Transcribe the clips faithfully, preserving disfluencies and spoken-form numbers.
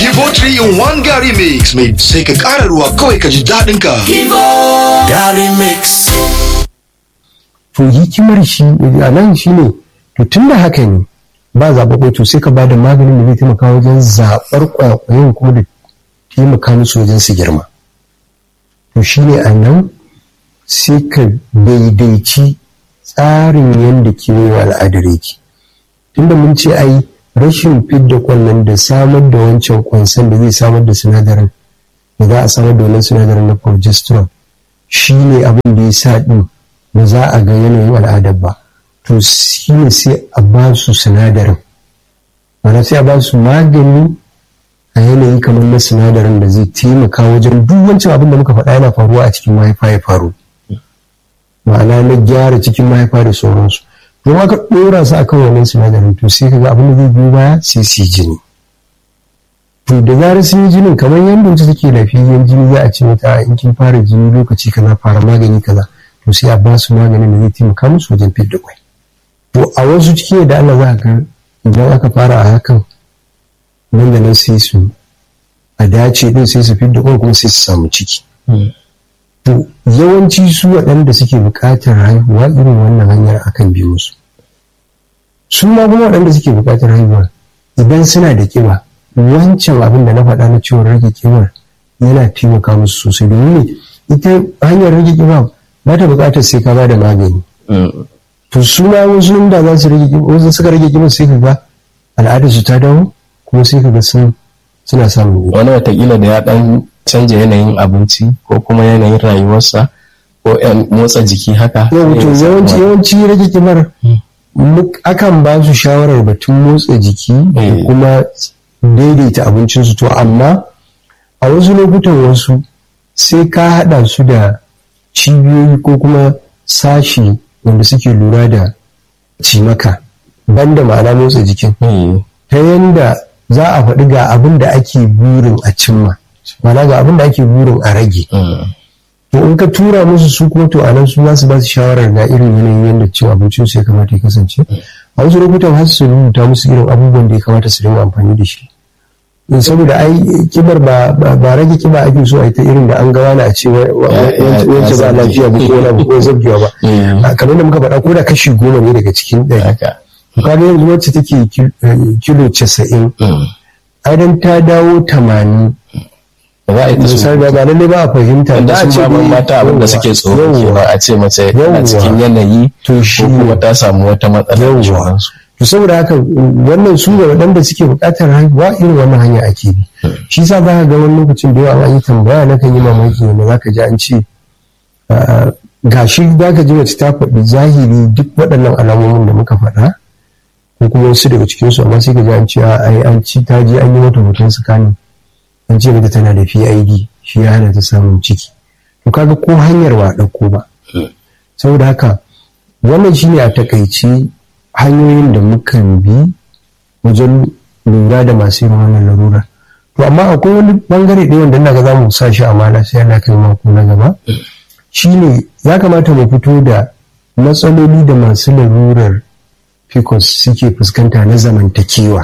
Kivo three in one Gary Mix mai sai ka ƙara ruwa kawai ka ji daɗin ka. Kivo Gary Mix. To hikimar shi a nan shi ne, to tun da haka ne ba zaɓaɓɓai to sai ka ba da maganin da zai taimaka wajen zaɓar ƙwaƙwayen kuma da taimaka musu wajen su girma. To shi ne a nan sai ka daidaici tsarin yadda kewayewa al'adar yake. Tunda mun ce ai rashin fidda kwallon da samar da wancan kwansan da zai samar da sinadarin da za a samar da wannan sinadarin na progesterone shi ne abin da ya sa ɗin ba za a ga yanayin al'adar ba. To shi ne sai a ba su sinadarin, mana sai a ba su magani a yanayi kamar na sinadarin da zai taimaka wajen duk wancan abin da muka faɗa yana faruwa a cikin mahaifa ya faru, ma'ana na gyara cikin mahaifa da sauransu. Don aka ɗora su akan wannan sinadarin to sai kaga abin da zai biyo baya sai su yi jini. To da zarar sun yi jinin kamar yadda wacce take lafiyayyen jini za a ce mata in kin fara jini lokaci kaza fara magani kaza, to sai a ba su maganin da zai taimaka musu wajen fidda kwai. To a wasu ciki da Allah za ka idan aka fara a hakan nan da nan sai su a dace din sai su fidda kwai kuma sai su samu ciki. To yawanci su waɗanda suke buƙatar haihuwa irin wannan hanyar akan bi musu. Su ma kuma waɗanda suke buƙatar haihuwa idan suna da ƙiba, wancan abin da na faɗa na ciwon rage ƙibar yana taimaka musu sosai, domin ita hanyar rage ƙiba ba ta buƙatar sai ka ba da magani. To su ma wasu inda za su rage ƙiba, wasu suka rage ƙiba sai ka ga al'adarsu ta dawo kuma sai ka ga sun suna samun wani watakila da ya ɗan canja yanayin abinci ko kuma yanayin rayuwarsa ko motsa jiki haka. Yawanci yawanci rage kibar akan ba su shawarar batun motsa jiki da kuma daidaita abincinsu, to amma a wasu lokutan wasu sai ka haɗa su da cibiyoyi ko kuma sashi wanda suke lura da cimaka banda ma'ana motsa jikin, ta yanda za a faɗi ga abin da ake burin a cimma, mana ga abin da ake burin a rage. To in ka tura musu su kuma to anan su za su ba su shawarar ga irin yanayin yadda cin abincin su ya kamata ya kasance. A wasu lokutan har su rubuta musu irin abubuwan da ya kamata su dinga amfani da shi. Saboda ai kibar ba rage kiba ake so a ita irin da an ga wani a ce wance ba lafiya ba ko wani ko zabgewa ba. Kamar da muka faɗa ko da kashi goma ne daga cikin ɗari. Kaga yanzu wacce take kilo casa'in, idan ta dawo tamanin za a yi misali da ba lallai ba a fahimta da a ce ban mata abin da suke tsoro kenan a ce mace a cikin yanayi ko kuma ta samu wata matsala. To saboda haka wannan su da waɗanda suke buƙatar haihuwa irin wannan hanya ake bi. Shi sa za ka ga wani lokacin da yawa an yi tambaya na kan yi mamaki wanda za ka ji an ce gashi za ka ji mace ta faɗi zahiri duk waɗannan alamomin da muka faɗa ko kuma wasu daga cikinsu, amma sai ka ji an ce ai an ci ta je an yi mata hoton sukani an ce mata tana da P I D, shi ya hana ta samun ciki. To kaga ko hanyar ba ɗauko ba. Saboda haka wannan shine a takaice hanyoyin da mukan bi wajen lura da masu yin wannan larura. To amma akwai wani bangare ɗaya wanda ina ga za mu sa shi amana sai Allah kai mako na gaba. Shine ya kamata mu fito da matsaloli da masu larurar P C O S suke fuskanta na zamantakewa.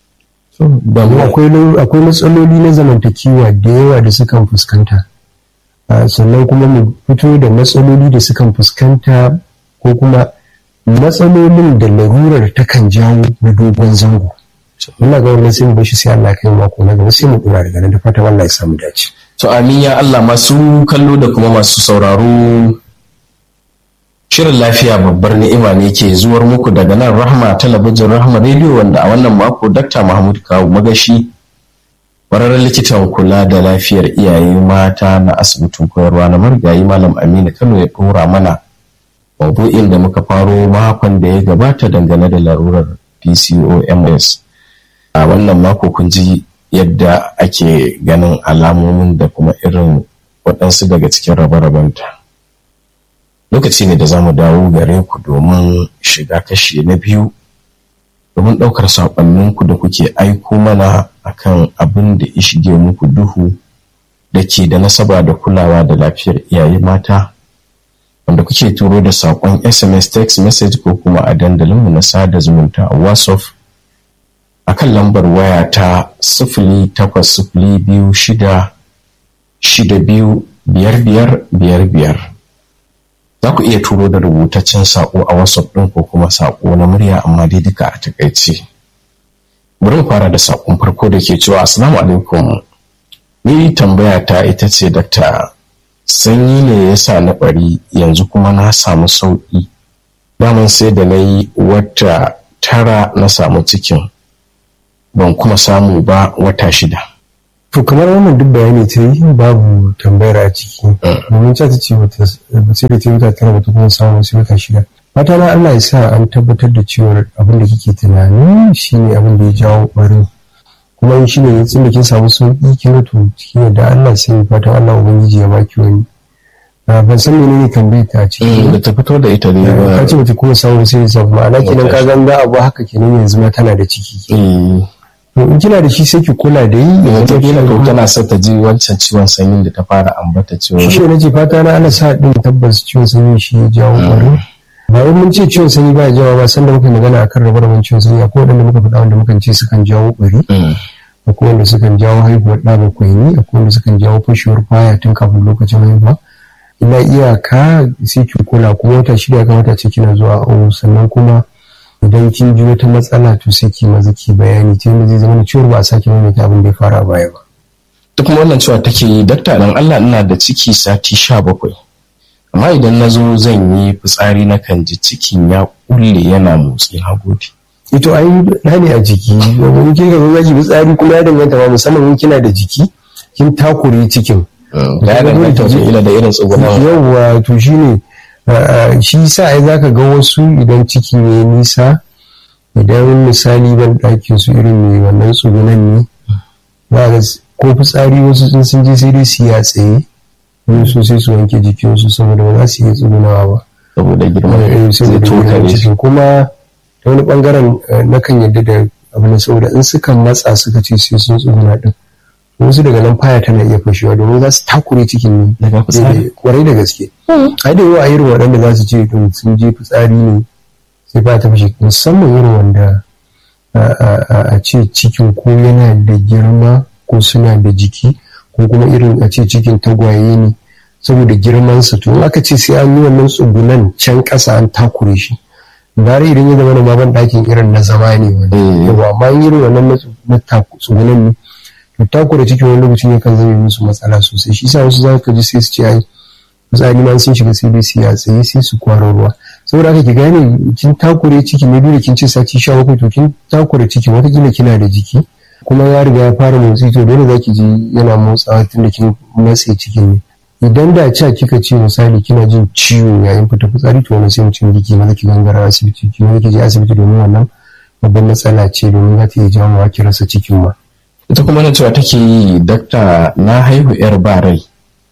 Akwai matsaloli na zamantakewa da yawa da sukan fuskanta, sannan kuma mu fito da matsaloli da sukan fuskanta ko kuma matsalolin da larurar takan jawo na dogon zango. Muna ga wannan sai mu bashi sai Allah kai mako na gaba sai mu dora daga nan da fatan Allah ya samu dace. To amin ya Allah. Masu kallo da kuma masu sauraro, shirin lafiya babbar ni'ima ne ke zuwar muku daga nan Rahma Talabijin Rahma Radio, wanda a wannan mako Dakta Mahmud Kawu Magashi, ƙwararren likitan kula da lafiyar iyaye mata na asibitin koyarwa na Marigayi Malam Aminu Kano ya ɗora mana maudu'in da muka faro makon da ya gabata dangane da larurar P C O M S. A wannan mako kun ji yadda ake ganin alamomin da kuma irin waɗansu daga cikin rabe-rabenta. Lokaci ne da za mu dawo gare ku domin shiga kashi na biyu, domin ɗaukar saƙonninku da kuke aiko mana akan abin da ya shige muku duhu da ke da nasaba da kulawa da lafiyar iyaye mata, wanda kuke turo da saƙon S M S, text message ko kuma a dandalinmu na sada zumunta a WhatsApp a kan lambar waya ta sifili takwas sifili biyu shida shida biyu biyar biyar biyar biyar. Za ku iya turo da rubutaccen saƙo a WhatsApp ɗin ko kuma saƙo na murya, amma dai duka a takaice. Bari mu fara da saƙon farko da ke cewa assalamu alaikum. Ni tambaya ta ita ce, dakta, sanyi ne ya sa na ɓari, yanzu kuma na samu sauƙi. Daman sai da na yi wata tara na samu cikin, ban kuma samu ba wata shida. To kamar wannan duk bayani ta yi babu tambayar a ciki. Domin ta ce wata sai da ta wata tara wata kuma samu sai wata shida. Fata na Allah ya sa an tabbatar da cewa abin da kike tunani shine abin da ya jawo ɓarin. Kuma in shine yanzu da kin samu sauƙi kin ga to cikin yadda Allah sai fatan Allah ubangiji ya baki wani. Ban san menene tambayar ta ciki. Da ta fito da ita ne ba. Ka ce wata kuma samu sai ya ma'ana kenan ka ga abu haka kenan yanzu ma tana da ciki. To in kina da shi sai ki kula da yi. Yanzu kila to tana so ta ji wancan ciwon sanyin da ta fara ambata cewa. Shi ne nace fata na ana sa din tabbas ciwon sanyi shi ya jawo ɓarin. Ba wai mun ce ciwon sanyi ba ya jawo ba, sanda muka magana akan rabe-raben ciwon sanyi akwai wanda muka faɗa wanda muka ce sukan jawo ɓari. Akwai wanda sukan jawo haihuwar ɗa bakwai ne, akwai wanda sukan jawo fashewar kwaya tun kafin lokacin haihuwa. Ina iyaka sai ki kula, kuma wata shida ya kamata ce kina zuwa awo, sannan kuma idan kin ji wata matsala to sai ki maza ki bayani ta yadda zai zama da ciwon ba a sake maimaita abin da ya fara baya ba. Duk kuma wannan cewa take yi, dakta dan Allah ina da ciki sati sha bakwai, amma idan na zo zan yi fitsari na kan ji cikin ya kulle yana motsi. Na gode. Ito ai da ne a jiki, domin kin ga zaki fitsari kuma ya danganta ba, musamman in kina da jiki kin takure cikin. Ya danganta ila da irin tsugunan. Yawwa to shine shi sa ai zaka ga wasu idan ciki ne nisa, idan misali ban ɗakin su irin mai wannan tsugunan ne, ba ga ko fitsari wasu sun sun je sai dai su ya tsaye, wani su sai su wanke jikinsu saboda ba za su iya tsugunawa ba saboda girman zai tokare cikin. Kuma ta wani bangaren na kan yadda da abin saboda in suka matsa suka ce sai sun tsuguna din, wasu daga nan faya tana iya fashewa domin za su takure cikin ne daga fitsari kwarai da gaske. Ai da yawa a irin waɗanda za su ce sun je fitsari ne sai faya ta fashe, musamman irin wanda a ce cikin ko yana da girma ko suna da jiki, ko kuma irin a ce cikin tagwaye ne saboda girmansa, to in aka ce sai an yi wannan tsugunan can ƙasa an takure shi, bare idan ya zama da maban ɗakin irin na zama ne wani yawa, amma irin wannan na tsugunan ne to takure cikin wani lokacin yakan zama musu matsala sosai. Shi sa wasu za ka ji sai su ce ai fitsari ma sun shiga sai dai su ya tsaye sai su kwaro ruwa, saboda haka ki gane kin takure ciki ne, dole kin ce sati sha bakwai to kin takure ciki, watakila kina da jiki kuma ya riga ya fara motsi, to dole za ki ji yana motsawa tun da kin matse cikin ne. Idan da ca kika ce misali kina jin ciwo yayin fita fitsari, to wani sai mutum jiki maza ki gangara asibiti, ki maza ki je asibiti domin wannan babban matsala ce, domin za ta iya jawo ki rasa cikin ma. Ita kuma na cewa take yi, dakta na haihu yar ba rai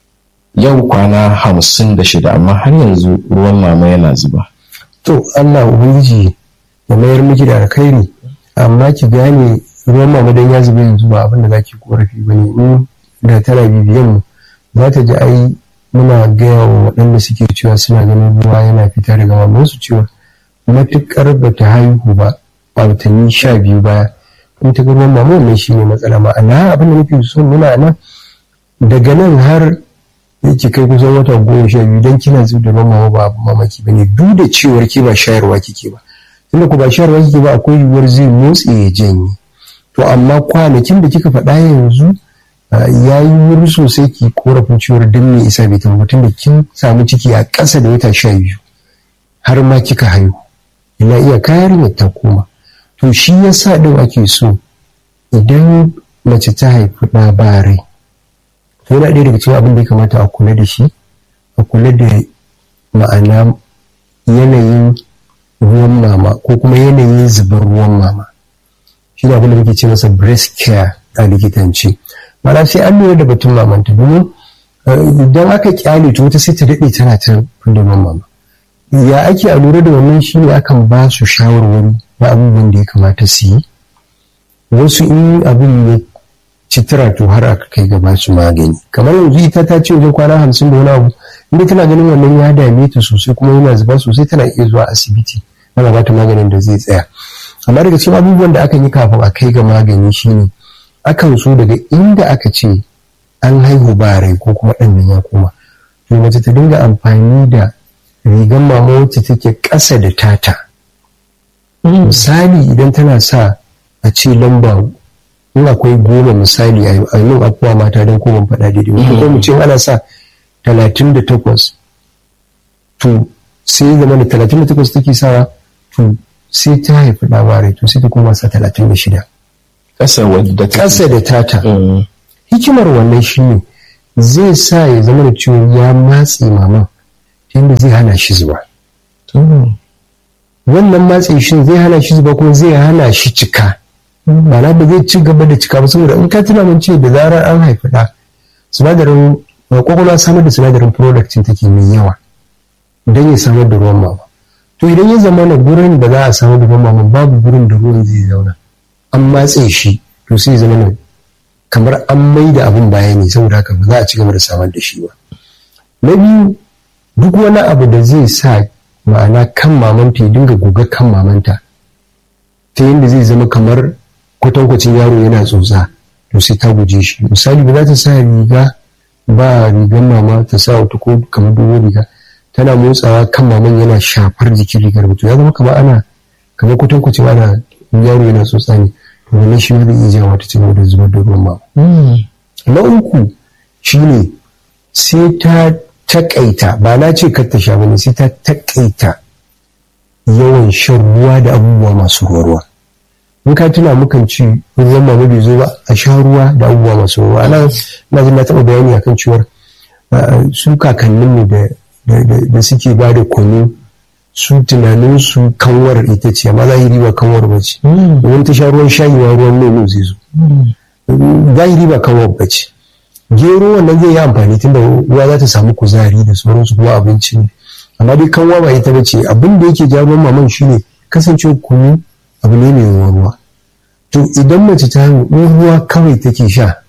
yau kwana hamsin da shida, amma har yanzu ruwan mama yana zuba. To Allah ubangiji ya mayar miki da alkhairi, amma ki gane ruwan mama dan ya zuba yanzu ba abin da zaki korafi bane. In da tana bibiyan mu za ta ji ai muna gaya wa waɗanda suke cewa suna ganin ruwa yana fita daga mamansu cewa matuƙar ba ta haihu ba a watanni sha biyu baya in ta ga ruwan mama, wannan shi ne matsala. Ma'ana abin da nake so nuna nan, daga nan har yake kai kusan wata goma sha biyu don kina zuba da ruwan mama ba abu mamaki ba ne, duk da cewar ke ba shayarwa kike ba. Tunda ku ba shayarwa kike ba, akwai yiwuwar zai motsi ya janye. To amma kwanakin da kika faɗa yanzu ya yi wuri sosai ki korafin cewar don me isa bai tabbatar da kin samu ciki a ƙasa da wata sha biyu har ma kika haihu, ina iya kayar ta koma. To shi ya sa ɗin ake so idan mace ta haifi ɗa ba rai, to yana ɗaya daga cikin abin da ya kamata a kula da shi, a kula da ma'ana yanayin ruwan mama ko kuma yanayin zubar ruwan mama. Shi ne abin da muke ce masa breast care a likitanci. Mana sai an lura da batun mamanta, domin idan aka kyale ta wata sai ta daɗe tana ta fidda mama. Ya ake a lura da wannan shi ne akan ba su shawarwari na abubuwan da ya kamata su yi. Wasu in abin ya ci tara to har aka kai gaba su magani. Kamar yanzu ita ta ce wajen kwana hamsin da wani abu, inda tana ganin wannan ya dame ta sosai kuma yana zuba sosai, tana iya zuwa asibiti ana ba ta maganin da zai tsaya. amma daga cikin abubuwan da aka yi kafin a kai ga magani shine akan so daga inda aka ce an haihu ba rai ko kuma ɗan nan ya koma to mace ta dinga amfani da rigar mama wacce take ƙasa da tata misali idan tana sa a ce lamba in akwai goma misali a yi afuwa mata don ko ban faɗa daidai ko mu ce ana sa talatin da takwas to sai zama da talatin da takwas take sawa to sai ta haifi labarai to sai ta koma sa talatin da shida ƙasa da tata hikimar wannan shi ne zai sa ya zama da ciwo ya matse mama ta yadda zai hana shi zuba wannan matse shi zai hana shi zuba kuma zai hana shi cika ma'ana ba zai ci gaba da cika ba saboda in ka tuna mun ce da zarar an haifi ɗa sinadarin kwakwalwa samar da sinadarin prolactin take mai yawa don ya samar da ruwan mama to idan ya zama na gurin da za a samar da ruwan mama babu gurin da ruwan zai zauna an matse shi to sai ya zama na kamar an mai da abin baya ne saboda haka ba za a ci gaba da samar da shi ba na biyu duk wani abu da zai sa ma'ana kan mamanta ya dinga goga kan mamanta ta yadda zai zama kamar kwatankwacin yaro yana tsotsa to sai ta guje shi misali ba za ta sa riga ba rigar mama ta sa wata ko kamar dogon riga tana motsawa kan maman yana shafar jikin rigar mutum ya zama kamar ana kamar kwatankwacin ana yaro yana tsotsa ne to wannan shi zai iya jawo ta cigaba da zubar da ruwan mama na uku shine sai ta takaita ba na ce kar ta sha bane sai ta takaita yawan shan ruwa da abubuwa masu ruwa in ka tuna mukan ci ruwan mama bai zo ba a sha ruwa da abubuwa masu ruwa ana na ji na taɓa bayani akan cewar su kakanninmu da da suke ba da kunu su tunanin su kanwar ita ce amma zahiri ba kanwar ba ce domin ta sha ruwan shayi ma ruwan nono zai zo zahiri ba kanwar ba ce gero wannan zai yi amfani tunda ruwa za ta samu kuzari da sauransu kuma abinci ne amma dai kanwa ba ita ba ce abin da yake ja ruwan maman shine kasancewa kunu abu ne mai ruwa ruwa to idan mace ta haihu in ruwa kawai take sha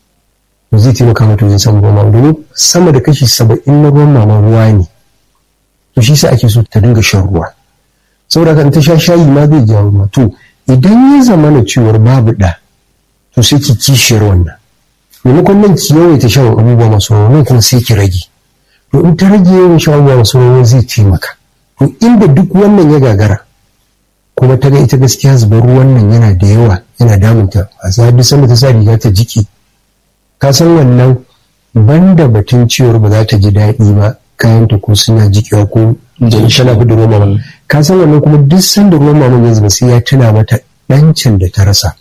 to zai taimaka mata wajen samun ruwan mama domin sama da kashi saba'in na ruwan mama ruwa ne to shi sa ake so ta dinga shan ruwa saboda kan ta sha shayi ma zai jawo ruwa to idan ya zama na cewar babu ɗa to sai ki kishiyar wannan maimakon nan ki yawaita shan abubuwa masu ruwa nan kuma sai ki rage to in ta rage yawan shan abubuwa masu ruwa zai taimaka to inda duk wannan ya gagara kuma ta ga ita gaskiya zubar ruwan nan yana da yawa yana damunta a sa duk sanda ta sa riga ta jiki ka san wannan banda batun cewar ba za ta ji daɗi ba kayanta ko suna jikewa ko tana fi da ruwan mama ka san wannan kuma duk sanda ruwan mama ya zuba sai ya tuna mata ɗancin da ta rasa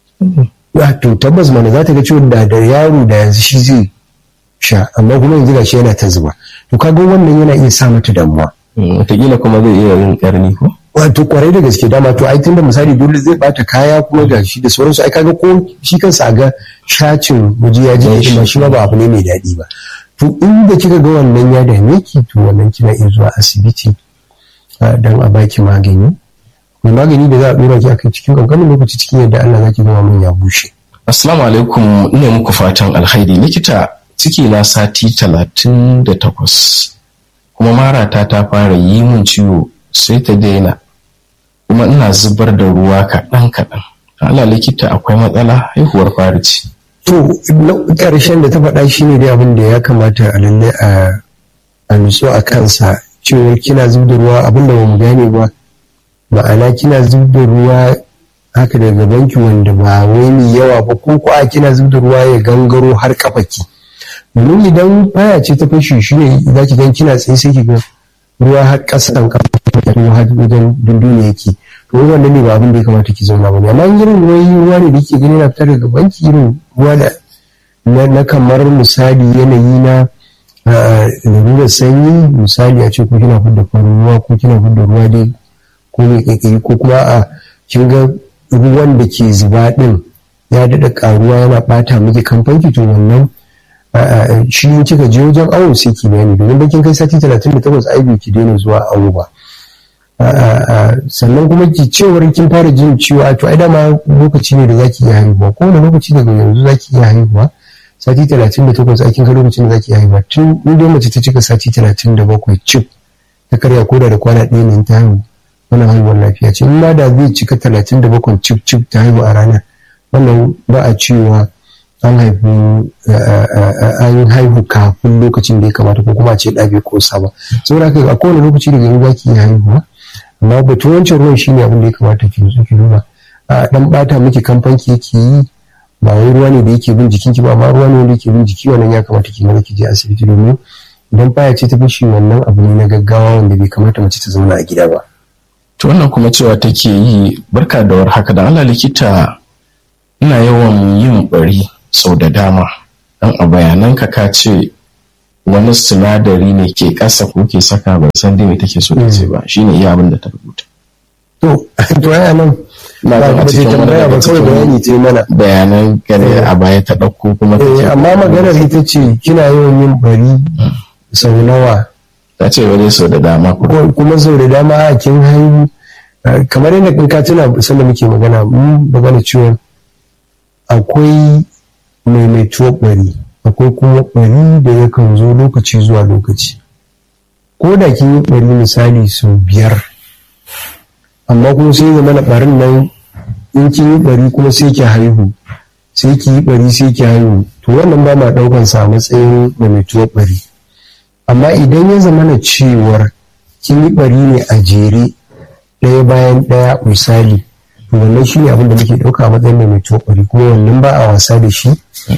wato tabbas mana za ta ga cewa da da yaro da yanzu shi zai sha amma kuma yanzu gashi yana ta zuba to kaga wannan yana iya sa mata damuwa wataƙila kuma zai iya yin ƙarni ko wato kwarai da gaske dama to ai tunda misali dole zai bata kaya kuma ga shi da sauransu ai kaga ko shi kansa a ga shacin waje ya ji shi ma shi ma ba abu ne mai daɗi ba to inda kika ga wannan ya dame ki to wannan kina iya zuwa asibiti dan a baki magani mai magani da za a dora ki akai cikin kankanin lokaci cikin yadda Allah zaki ga mun ya bushe. Assalamu alaikum, ina muku fatan alkhairi. Likita, ciki na sati talatin da takwas kuma marata ta fara yi min ciwo sai ta daina kuma ina zubar da ruwa kaɗan kaɗan. Allah likita akwai matsala haihuwar fari ce. To ƙarshen da ta faɗa shi ne dai abin da ya kamata a lalle a nutsu a kansa cewar kina zub da ruwa abin da ba mu gane ba ma'ana kina zub da ruwa haka daga banki wanda ba wai mai yawa ba ko ko a kina zub da ruwa ya gangaro har kafaki domin idan baya ce ta fashi shi ne za ki gan kina tsaye sai ki ga ruwa har ƙasan kafa ruwa har wajen dundune yake to wannan ne ba abin da ya kamata ki zauna ba ne amma irin ruwa ne da ke gani na fitar daga banki irin ruwa da na kamar misali yanayi na larurar sanyi misali a ce ko kina fidda farin ruwa ko kina fidda ruwa dai ko mai kaikayi ko kuma a kin ga ruwan da ke zuba din ya daɗa ƙaruwa yana ɓata miki kamfanki to wannan shi in kika je wajen awo sai ki bayani domin da kin kai sati talatin da takwas ai ki daina zuwa awo ba sannan kuma ki cewar kin fara jin ciwo a to ai dama lokaci ne da zaki iya haihuwa ko wani lokaci daga yanzu zaki iya haihuwa sati talatin da takwas aikin ka lokacin da zaki iya haihuwa tun in dai mace ta cika sati talatin da bakwai cif ta karya koda da kwana ɗaya ne ta haihu wannan haihuwar lafiya ce. In ma da zai cika talatin da bakwai cif cif ta haihu a ranar, wannan ba a cewa an haihu an haihu kafin lokacin da ya kamata ko kuma a ce ɗa bai kosa ba. Saboda haka a kowane lokaci daga yau za ki yi haihuwa, amma batun wancan ruwan shi ne abin da ya kamata ki nutsu ki duba. A ɗan ɓata miki kamfanki yake yi, ba wai ruwa ne da yake bin jikinki ba, amma ruwa ne wanda yake bin jiki, wannan ya kamata ki mara ki je asibiti, domin idan baya ce ta fushi wannan abu ne na gaggawa wanda bai kamata mace ta zauna a gida ba. To wannan kuma cewa take yi, barka da warhaka, da Allah likita, ina yawan yin bari sau da dama, dan a bayananka ka ce wani sinadari ne ke ƙasa ko ke saka, ban san dai me take so ta ce ba, shine iya abin da ta rubuta. To to ai nan ba ba ce tambaya ba, kawai bayani ce mana bayanan gane a baya ta ɗauko kuma ta ce. Amma maganar ita ce kina yawan yin bari sau nawa? Ta ce wani sau da dama kuma sau da dama a kin haihu, kamar yadda in ka tuna sanda muke magana mun magana cewa akwai maimaituwar bari, akwai kuma bari da yakan zo lokaci zuwa lokaci. Ko da kin yi bari misali sau biyar, amma kuma sai zama na barin nan in kin yi bari kuma sai ki haihu, sai ki yi bari sai ki haihu, to wannan ba ma daukan sa matsayin maimaituwar bari. Amma idan ya zama na cewar kin yi bari ne a jere ɗaya bayan ɗaya misali, to wannan shi ne abin da muke ɗauka a matsayin maimaituwar bari, kuma wannan ba a wasa da shi,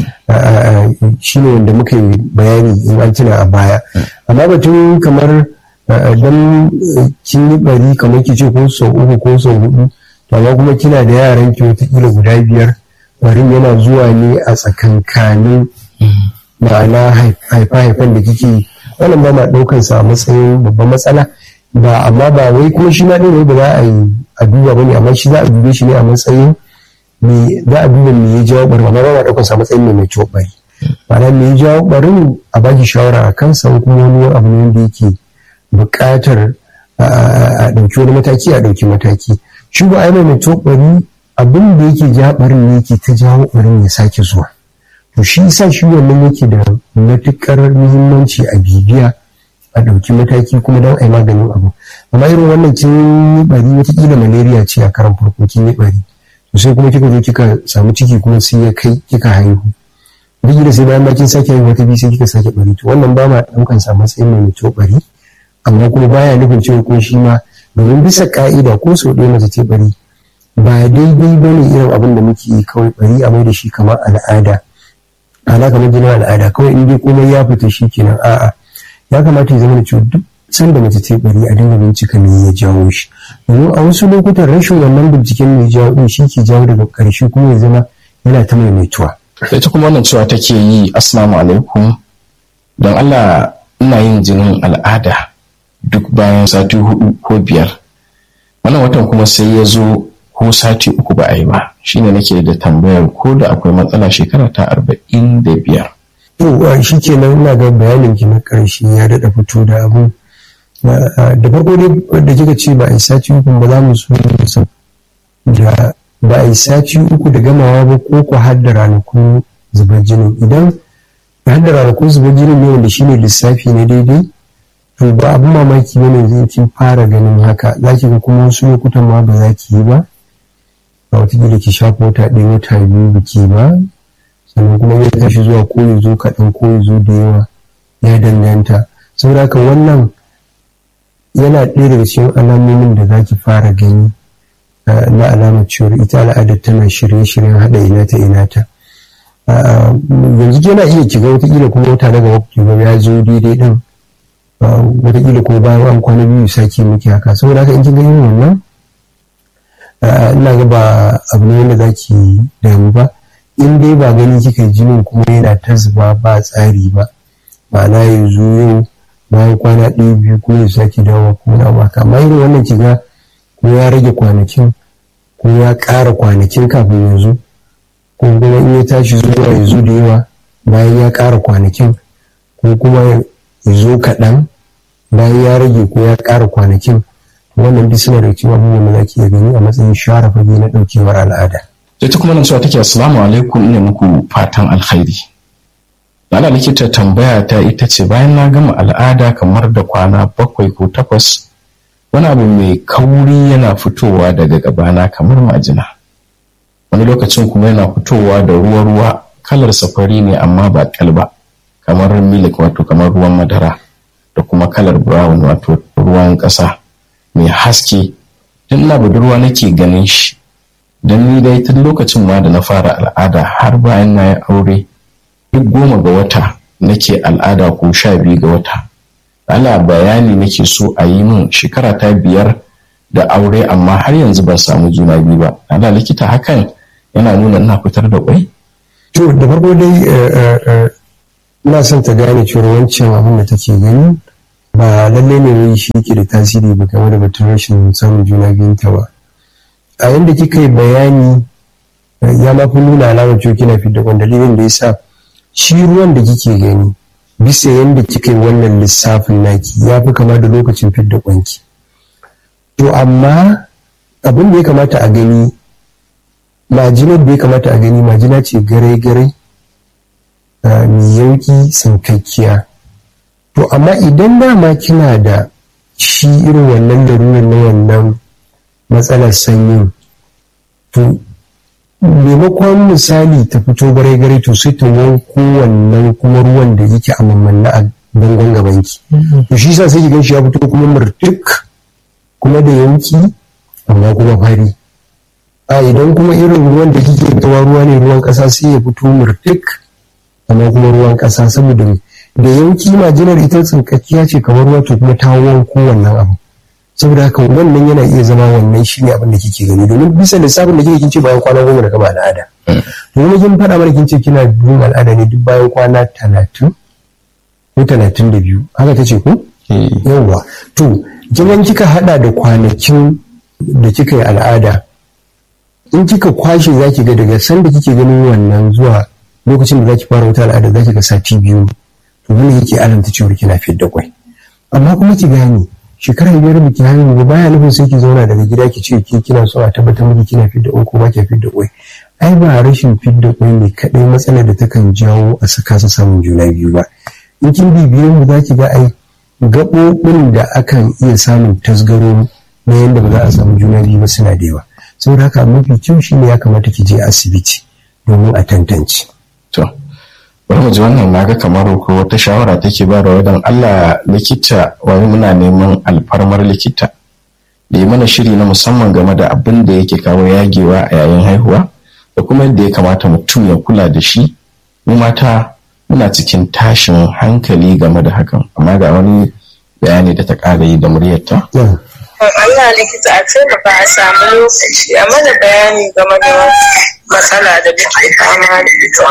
shi ne wanda muka yi bayani in an tuna a baya. Amma batun kamar don kin yi bari kamar ki ce ko sau uku ko sau hudu, to amma kuma kina da yaran ki watakila guda biyar, barin yana zuwa ne a tsakankanin ma'ana haifa-haifan da kike yi, wannan ba ma ɗaukar sa a matsayin babban matsala ba. Amma ba wai kuma shi ma ɗin ba za a yi a duba ba ne, amma shi za a dube shi ne a matsayin me za a duba me ya jawo barin, amma ba ma ɗaukar sa a matsayin mai mai ciwo bari. Ma'ana me ya jawo barin a baki shawara a kansa, kuma wani abu ne wanda yake buƙatar a ɗauki wani mataki a ɗauki mataki. Shi ba a yi mai ciwo bari, abin da yake ja barin ne yake ta jawo barin ya sake zuwa. To shi yasa shi wannan yake da matuƙar muhimmanci a bibiya, a ɗauki mataki kuma don a yi maganin abu. Amma irin wannan kin yi bari, wataƙila malaria ce a karan farko kin yi bari, to sai kuma kika zo kika samu ciki kuma sai ya kai kika haihu, duk da sai bayan bakin sake haihu wata biyu sai kika sake bari, to wannan ba ma ɗaukan sa matsayin mai mutuwa bari. Amma kuma baya nufin cewa ko shi ma, domin bisa ka'ida ko sau ɗaya mace ce bari ba daidai ba ne irin abin da muke yi kawai bari a mai da shi kamar al'ada, ana kamar jinin al'ada kawai in dai komai ya fita shi kenan. A'a, ya kamata ya zama da cewa duk sanda mace ta bari a dinga bincika me ya jawo shi, domin a wasu lokutan rashin wannan binciken me ya jawo din shi ke jawo daga ƙarshe kuma ya zama yana ta maimaituwa. Sai ta kuma wannan cewa take yi, assalamu alaikum, don Allah ina yin jinin al'ada duk bayan sati hudu ko biyar, wannan watan kuma sai ya zo ko sati uku ba a yi ba, shine nake da tambayar ko da akwai matsala, shekara ta arba'in da biyar. To shi kenan ina ga bayanin ki na ƙarshe ya daɗa fito da abu. Da farko dai da kika ce ba a yi sati uku ba, za mu so da ba a yi sati uku da gamawa ba ko ku har da ranakun zubar jinin. Idan har da ranakun zubar jinin ne wanda shine lissafi ne daidai, to ba abin mamaki bane zai kin fara ganin haka, za ki ga kuma wasu lokutan ma ba za ki yi ba, a watakila ki shafa wata ɗaya wata biyu biki ba, sannan kuma ya tashi zuwa ko ya zo kaɗan ko ya zo da yawa, ya danganta. Saboda haka wannan yana ɗaya daga cikin alamomin da za ki fara gani na alamar cewar ita al'adar tana shirye-shiryen haɗa ina ta ina ta. Yanzu yana iya kiga watakila kuma wata daga wakil ya zo daidai ɗin, watakila kuma bayan an kwana biyu sake miki haka. Saboda haka in kin ga yin wannan, ina ga ba abu ne wanda za ki damu ba, in dai ba gani kika jinin kuma yana ta zuba ba tsari ba, ma'ana yanzu yau bayan kwana ɗaya biyu kuma ya sake dawo ko na maka. Amma irin wannan kiga ko ya rage kwanakin ko ya ƙara kwanakin kafin yanzu, ko kuma in ya tashi zuwa yanzu da yawa bayan ya ƙara kwanakin, ko kuma ya zo kaɗan bayan ya rage ko ya ƙara kwanakin, wannan duk suna da cewa abubuwan da za ki iya gani a matsayin share fage na ɗaukewar al'ada. Sai ta kuma nan cewa take assalamu alaikum, ina muku fatan alkhairi. Ana likita tambaya ta ita ce, bayan na gama al'ada kamar da kwana bakwai ko takwas wani abu mai kauri yana fitowa daga gabana kamar majina, wani lokacin kuma yana fitowa da ruwa-ruwa, kalar safari ne amma ba kalba, kamar milik wato kamar ruwan madara, da kuma kalar brown wato ruwan ƙasa mai haske. Tun na budurwa nake ganin shi, don ni dai tun lokacin ma da na fara al'ada har bayan na yi aure, duk goma ga wata nake al'ada ko sha biyu ga wata. Ala bayani nake so a yi min, shekara ta biyar da aure amma har yanzu ban samu juna biyu ba. Ala likita, hakan yana nuna ina fitar da kwai? To da farko dai ina son ta gane cewa wancan abin da take gani ba lalle ne wai shi ke da tasiri ba game da batun rashin samun juna biyun ta ba. A yanda kika yi bayani ya ma fi nuna alamar cewa kina fidda kwan, dalilin da yasa shi ruwan da kike gani bisa yanda kika yi wannan lissafin naki ya fi kama da lokacin fidda kwanki. To amma abin da ya kamata a gani, majinar da ya kamata a gani majina ce gare-gare mai yauki sankakkiya. To amma idan dama kina da shi irin wannan larurar na wannan matsalar sanyin, to maimakon misali ta fito gare-gare to sai ta wanko wannan kuma ruwan da yake a mammanna a bangon gabanki. To shi sa sai ki gan shi ya fito kuma murtuk kuma da yanki amma kuma fari. A idan kuma irin ruwan da kike fitowa ruwa ne ruwan ƙasa sai ya fito murtuk amma kuma ruwan ƙasa, saboda da yanki majinar ita tsinkakkiya ce kamar ruwa, to kuma ta wanko wannan abu. Saboda haka wannan yana iya zama wannan shi ne abin da kike gani, domin bisa lissafin da kike kin ce bayan kwana goma da gama al'ada. Domin kin faɗa mana kin ce kina yin al'ada ne duk bayan kwana talatin ko talatin da biyu, haka ta ce ko? Yawwa. To kin kika haɗa da kwanakin da kika yi al'ada, in kika kwashe za ki ga daga sanda kike ganin wannan zuwa lokacin da za ki fara wata al'ada za ki ga sati biyu, to wani yake alamta cewa kina fiyar da kwai. Amma kuma ki gane shekarar biyar da ki haihu ba baya nufin sai ki zauna daga gida ki ce ki kina so a tabbatar miki kina fiyar da kwai ko ba ki fiyar da kwai. Ai ba rashin fiyar da kwai ne kaɗai matsalar da takan jawo a saka su samun juna biyu ba. In kin bibiyar mu za ki ga ai gaɓoɓin da akan iya samun tasgaro na yadda ba za a samu juna biyu ba suna da yawa. Saboda haka mafi kyau shi ne ya kamata ki je asibiti domin a tantance. To, bari mu ji wannan, naga kamar ko wata shawara take ba da wadan Allah likita, wani muna neman alfarmar likita da yi mana shiri na musamman game da abin da yake kawo yagewa a yayin haihuwa da kuma yadda ya kamata mutum ya kula da shi. Mu mata muna cikin tashin hankali game da hakan, amma ga wani bayani da ta ƙara yi da muryarta. Allah likita a taimaka a samu lokaci a mana bayani game da matsala da muke fama da ita.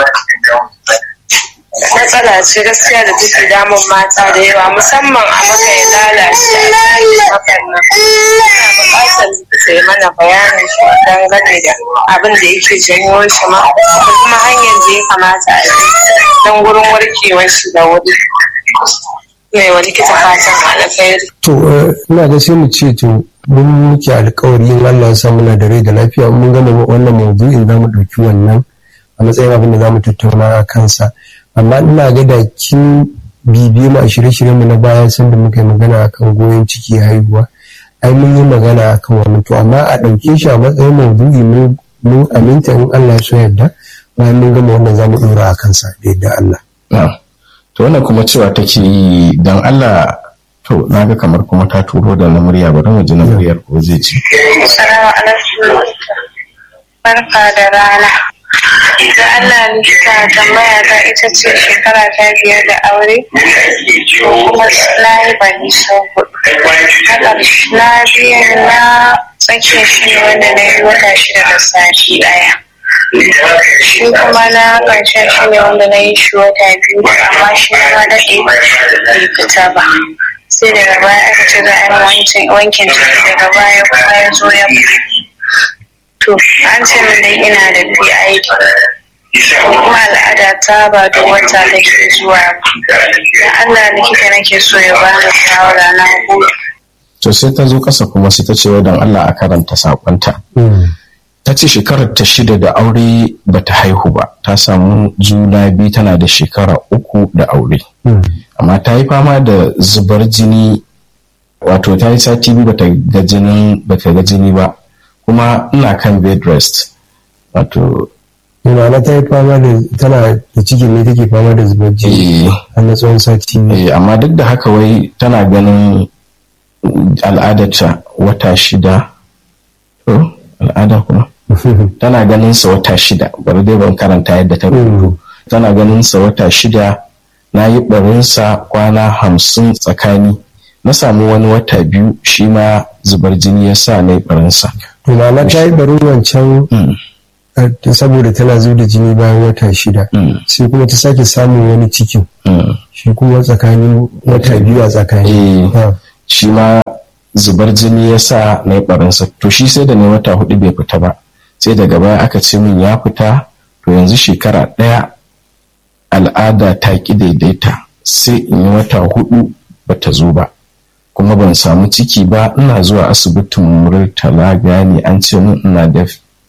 Matsala ce gaskiya da take damun mata da yawa, musamman a maka ya lalace a layi hakan nan. Ina buƙatar likita ya mana bayanin shi dangane da abin da yake janyo shi ma, da kuma hanyar da ya kamata a yi don gurin warkewar shi da wuri. Mai wa likita fatan alkhairi. To ina ga sai mu ce to mun muke alkawari in Allah ya sa muna da rai da lafiya, mun gama wannan maudu'in za mu ɗauki wannan a matsayin abin da za mu tattauna a kansa. Amma ina ga da kin bibiye mu a shirye-shiryen mu na baya sun da muka yi magana akan goyon ciki haihuwa, ai mun yi magana akan wannan. To amma a ɗauke shi a matsayin maudu'i mun aminta in Allah ya so yarda, bayan mun gama wannan za mu ɗora a kansa da yadda Allah. To wannan kuma cewa take yi don Allah, to na ga kamar kuma ta turo da na murya, bari mu ji na muryar ko zai ci. Assalamu alaikum. Barka da rana. Da Allah likita tambaya ta ita ce shekara ta biyar da aure, kuma na yi bani sau hudu. Na biyan na tsakiyar shi wanda na yi wata shida da sati ɗaya. Shi kuma na ƙarshen shi ne wanda na yi shi wata biyu, amma shi ma daɗe bai fita ba. Sai daga baya aka ce za a yi wankin ciki, daga baya kuma ya zo ya to an ce min dai ina da P I D, kuma al'ada ta ba da wata da ke zuwa ba. Da Allah likita nake so ya bani shawara na hudu. To sai ta zo ƙasa kuma sai ta ce wa don Allah a karanta saƙonta. Ta ce shekarar ta shida da aure ba ta haihu ba, ta samu juna biyu tana da shekara uku da aure. Amma ta yi fama da zubar jini wato ta yi sati biyu bata ga jinin bata ga jini ba kuma ina kan bed rest wato Yana ta yi fama da tana da cikin ne take fama da zubar jini a na tsawon sati biyu. eh amma duk da haka wai tana ganin al'adarta wata shida to al'ada kuma tana ganin sa wata shida bari dai ban karanta yadda ta rubuto tana ganin sa wata shida na yi barinsa kwana hamsin tsakani na samu wani wata biyu shi ma zubar jini ya sa na yi barinsa. To na ta yi barin wancan saboda tana zubar da jini bayan wata shida sai kuma ta sake samun wani cikin shi kuma tsakanin wata biyu a tsakani. Shi ma zubar jini ya sa na yi barinsa to shi sai da ne wata hudu bai fita ba sai daga baya aka ce min ya fita to yanzu shekara ɗaya al'ada ta ki daidaita sai in yi wata hudu bata zo ba kuma ban samu ciki ba ina zuwa asibitin Murtala gani an ce min ina da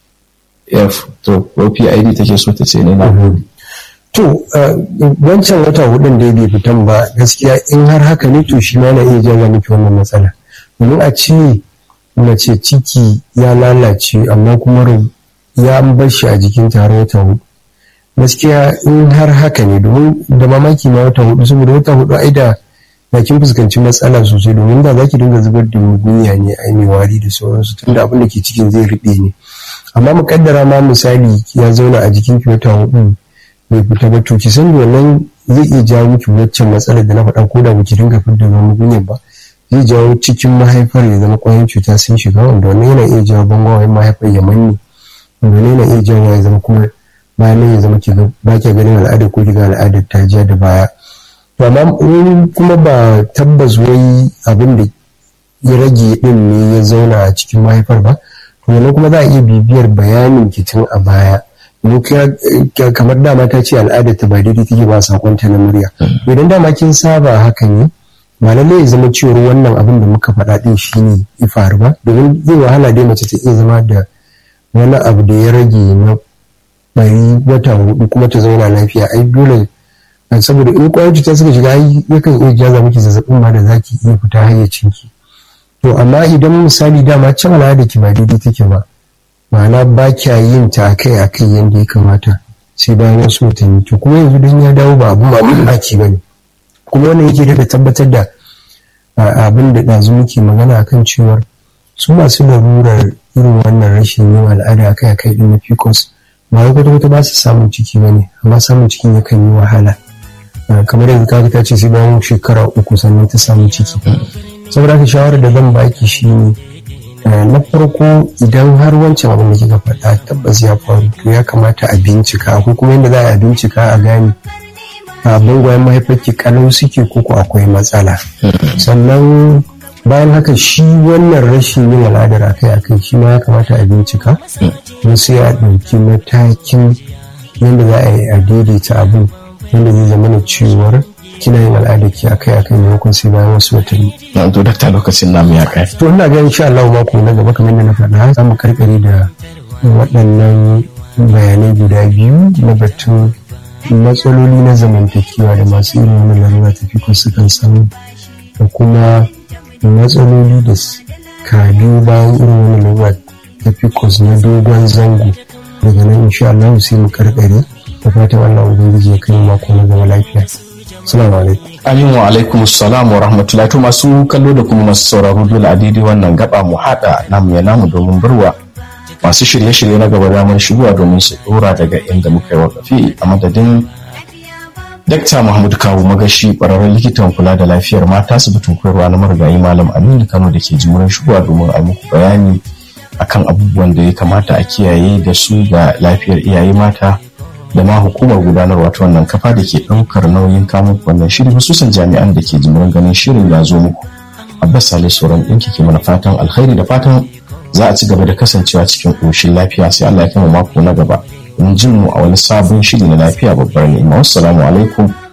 F to ko P I D take so ta ce ne na to wancan wata hudun da bai fitan ba gaskiya in har haka ne to shi ma na iya jawo miki wannan matsala domin a ce mace ciki ya lalace amma kuma ya bar shi a jikin tare wata hudu gaskiya in har haka ne domin da mamaki ma wata hudu saboda wata hudu ai da na kin fuskanci matsala sosai domin da zaki dinga zubar da mugunya ne ai mai wari da sauransu tunda abin da ke cikin zai rube ne amma mukaddara ma misali ya zauna a jikin ki wata hudu bai fita ba to ki san wannan zai iya jawo miki waccan matsalar da na faɗa ko da baki dinga fitar da mugunya ba zai jawo cikin mahaifar ya zama ƙwayoyin cuta sun shiga wanda wannan yana iya jawo bangawayen mahaifar ya manne wanda wannan yana iya jawo ya zama kuma bayan ya zama kiga ba ki ganin al'adar ko kiga al'adar ta jiya da baya to amma kuma ba tabbas wai abin da ya rage din ne ya zauna a cikin mahaifar ba to wannan kuma za a iya bibiyar bayanin kitin a baya kamar dama ta ce al'adar ta ba daidai take ba sakonta na murya idan dama kin saba haka ne ba lallai ya zama cewar wannan abin da muka faɗa din shine ya faru ba domin zai wahala dai mace ta iya zama da wani abu da ya rage na bari wata hudu kuma ta zauna lafiya ai dole saboda in kwayoyin cuta suka shiga ai yakan iya jaza miki zazzabin ma da zaki iya fita hayyacin ki to amma idan misali dama can al'ada ki ba daidai take ba ma'ana ba kya yin ta akai akai yanda ya kamata sai bayan wasu watanni to kuma yanzu dan ya dawo ba abun mamaki bane kuma wannan yake da tabbatar da abin da ɗazu muke magana akan cewar su masu larurar irin wannan rashin yin al'ada akai akai din na P C O S ba wai kwata-kwata ba su samun ciki ba ne amma samun cikin yakan yi wahala kamar yanzu kaga ta ce sai bayan shekara uku sannan ta samu ciki saboda haka shawarar da zan baki shi ne na farko idan har wancan abin da kika faɗa tabbas ya faru to ya kamata a bincika ko kuma yadda za a bincika a gane a bangwayen mahaifarki kalau suke ko ko akwai matsala sannan bayan haka shi wannan rashin yin al'adar akai-akai shi ma ya kamata a bincika don sai a ɗauki matakin yadda za a yi a daidaita abin yadda zai zama na cewar kina yin al'adar ki akai-akai maimakon sai bayan wasu watanni. Na to dakta lokacin namu ya kai. To ina ga insha Allah mako na gaba kamar yadda na faɗa za mu karkare da waɗannan bayanai guda biyu na batun matsaloli na zamantakewa da masu irin wannan larura tafi ko sukan samu da kuma matsaloli da ka biyu bayan irin wani lura ta fikos na dogon zango daga nan insha Allah sai mu karkare da fatan Allah ubangiji ya kai mako na gaba lafiya. Assalamu alaikum. Amin wa alaikum assalam wa rahmatullahi to masu kallo da kuma masu sauraro dole a daidai wannan gaba mu hada namu ya namu domin barwa masu shirye-shirye na gaba damar shigowa domin su dora daga inda muka yi wakafi a madadin Dakta Muhammad Kawu Magashi ƙwararren likitan kula da lafiyar mata asibitin koyarwa na marigayi Malam Aminu Kano da ke jimurin shigowa domin a muku bayani akan abubuwan da ya kamata a kiyaye da su ga lafiyar iyaye mata da ma hukumar gudanarwa ta wannan kafa da ke ɗaukar nauyin kamun wannan shiri hususan jami'an da ke jimurin ganin shirin ya zo muku. Abbas Salisu sauran ɗinki ke mana fatan alkhairi da fatan za a ci gaba da kasancewa cikin ƙoshin lafiya sai Allah ya kama mako na gaba. Mun jin mu a wani sabon shiri na lafiya babbar ni'ima. Wassalamu alaikum